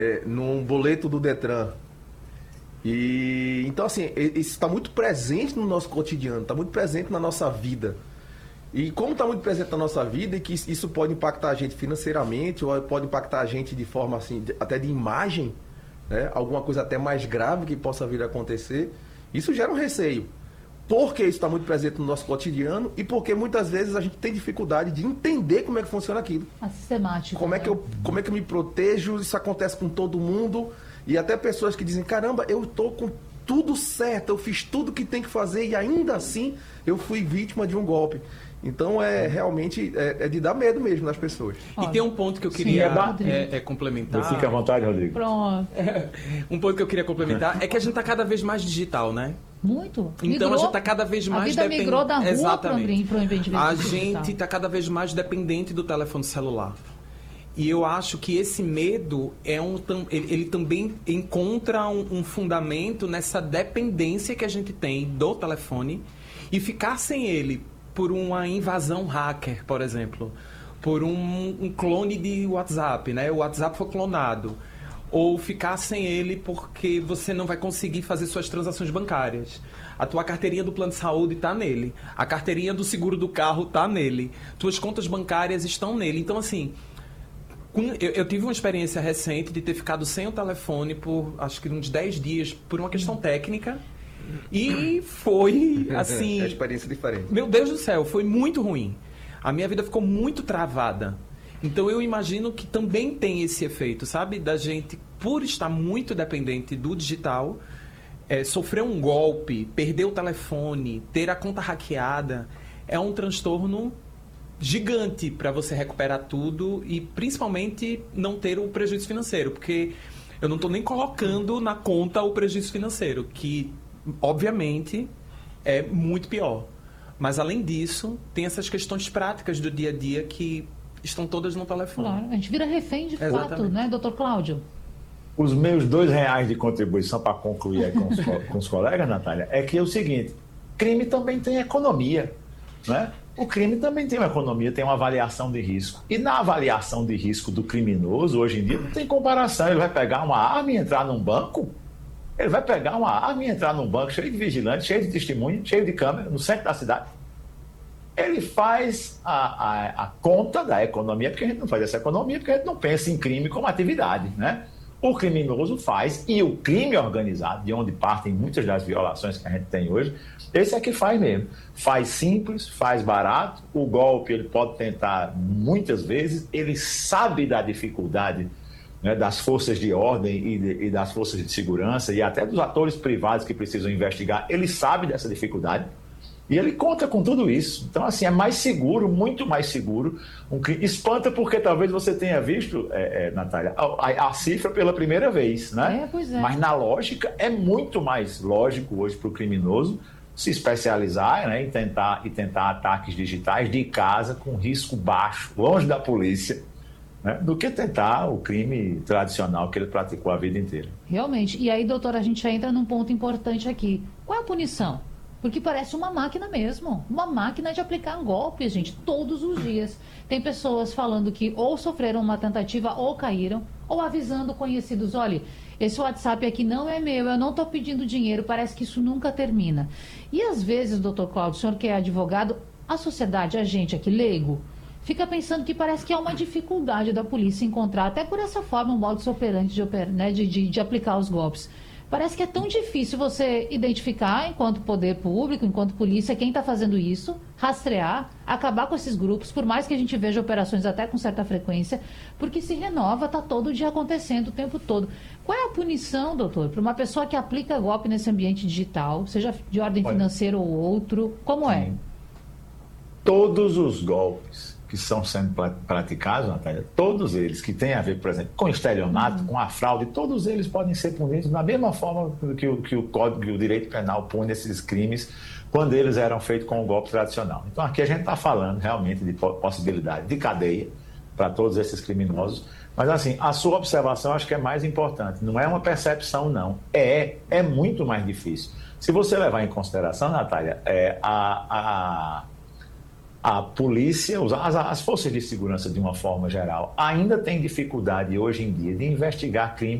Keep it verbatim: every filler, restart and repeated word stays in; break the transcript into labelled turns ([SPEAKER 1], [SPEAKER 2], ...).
[SPEAKER 1] é, num boleto do Detran. E então, assim, isso está muito presente no nosso cotidiano, está muito presente na nossa vida. E como está muito presente na nossa vida, e que isso pode impactar a gente financeiramente, ou pode impactar a gente de forma assim, até de imagem, né? Alguma coisa até mais grave que possa vir a acontecer, isso gera um receio. Porque isso está muito presente no nosso cotidiano e porque muitas vezes a gente tem dificuldade de entender como é que funciona aquilo.
[SPEAKER 2] A sistemática.
[SPEAKER 1] Como é que eu, como é que eu me protejo, isso acontece com todo mundo, e até pessoas que dizem, caramba, eu estou com tudo certo, eu fiz tudo que tem que fazer e ainda assim eu fui vítima de um golpe. Então é realmente é, é de dar medo mesmo nas pessoas.
[SPEAKER 3] E tem um ponto que eu queria
[SPEAKER 2] Sim,
[SPEAKER 3] é, é, complementar.
[SPEAKER 4] Fique à vontade, Rodrigo.
[SPEAKER 2] Pronto.
[SPEAKER 3] Um ponto que eu queria complementar é que a gente está cada vez mais digital, né?
[SPEAKER 2] Muito.
[SPEAKER 3] Então
[SPEAKER 2] Migrou,
[SPEAKER 3] a gente está cada vez mais
[SPEAKER 2] dependente. A vida migrou da rua
[SPEAKER 3] Exatamente.
[SPEAKER 2] para o ambiente
[SPEAKER 3] A
[SPEAKER 2] digital.
[SPEAKER 3] gente está cada vez mais dependente do telefone celular. E eu acho que esse medo é um, ele, ele também encontra um, um fundamento nessa dependência que a gente tem do telefone, e ficar sem ele por uma invasão hacker, por exemplo, por um, um clone de WhatsApp, né? O WhatsApp foi clonado. Ou ficar sem ele porque você não vai conseguir fazer suas transações bancárias. A tua carteirinha do plano de saúde está nele. A carteirinha do seguro do carro está nele. Tuas contas bancárias estão nele. Então, assim, eu, eu tive uma experiência recente de ter ficado sem o telefone por, acho que uns dez dias, por uma questão técnica. E foi, assim...
[SPEAKER 1] É uma experiência diferente.
[SPEAKER 3] Meu Deus do céu, foi muito ruim. A minha vida ficou muito travada. Então eu imagino que também tem esse efeito, sabe? Da gente, por estar muito dependente do digital, é, sofrer um golpe, perder o telefone, ter a conta hackeada, é um transtorno gigante para você recuperar tudo e principalmente não ter o prejuízo financeiro, porque eu não estou nem colocando na conta o prejuízo financeiro, que obviamente é muito pior. Mas além disso, tem essas questões práticas do dia a dia que estão todas no telefone.
[SPEAKER 2] Claro, a gente vira refém de
[SPEAKER 3] Exatamente.
[SPEAKER 2] fato, né, doutor Cláudio?
[SPEAKER 4] Os meus dois reais de contribuição para concluir aí com os, com os colegas, Natália, é que é o seguinte: crime também tem economia, né? O crime também tem uma economia, tem uma avaliação de risco. E na avaliação de risco do criminoso, hoje em dia, não tem comparação. Ele vai pegar uma arma e entrar num banco? Ele vai pegar uma arma e entrar num banco cheio de vigilantes, cheio de testemunhas, cheio de câmera, no centro da cidade? Ele faz a, a, a conta da economia, porque a gente não faz essa economia, porque a gente não pensa em crime como atividade, né? O criminoso faz, e o crime organizado, de onde partem muitas das violações que a gente tem hoje, esse é que faz mesmo. Faz simples, faz barato, o golpe ele pode tentar muitas vezes, ele sabe da dificuldade, né, das forças de ordem e, de, e das forças de segurança, e até dos atores privados que precisam investigar, ele sabe dessa dificuldade. E ele conta com tudo isso. Então, assim, é mais seguro, muito mais seguro. Um, espanta porque talvez você tenha visto, é, é, Natália, a, a cifra pela primeira vez, né?
[SPEAKER 2] É, pois é.
[SPEAKER 4] Mas na lógica, é muito mais lógico hoje para o criminoso se especializar, né, e, tentar, e tentar ataques digitais de casa com risco baixo, longe da polícia, né, do que tentar o crime tradicional que ele praticou a vida inteira.
[SPEAKER 2] Realmente. E aí, doutor, a gente já entra num ponto importante aqui. Qual é a punição? Porque parece uma máquina mesmo, uma máquina de aplicar golpes, gente, todos os dias. Tem pessoas falando que ou sofreram uma tentativa ou caíram, ou avisando conhecidos, olha, esse WhatsApp aqui não é meu, eu não estou pedindo dinheiro, parece que isso nunca termina. E às vezes, doutor Cláudio, o senhor que é advogado, a sociedade, a gente aqui, leigo, fica pensando que parece que é uma dificuldade da polícia encontrar, até por essa forma, um modus operandi de, oper, né, de, de, de aplicar os golpes. Parece que é tão difícil você identificar, enquanto poder público, enquanto polícia, quem está fazendo isso, rastrear, acabar com esses grupos, por mais que a gente veja operações até com certa frequência, porque se renova, está todo dia acontecendo o tempo todo. Qual é a punição, doutor, para uma pessoa que aplica golpe nesse ambiente digital, seja de ordem
[SPEAKER 4] Olha,
[SPEAKER 2] financeira ou outro? Como
[SPEAKER 4] sim.
[SPEAKER 2] é?
[SPEAKER 4] Todos os golpes que estão sendo praticados, Natália, todos eles que têm a ver, por exemplo, com estelionato, uhum. com a fraude, todos eles podem ser punidos da mesma forma que o, que o Código, que o Direito Penal pune esses crimes quando eles eram feitos com o golpe tradicional. Então aqui a gente está falando realmente de possibilidade de cadeia para todos esses criminosos, mas assim, a sua observação acho que é mais importante, não é uma percepção não, é, é muito mais difícil. Se você levar em consideração, Natália, é, a... a a polícia, as, as forças de segurança de uma forma geral, ainda têm dificuldade hoje em dia de investigar crime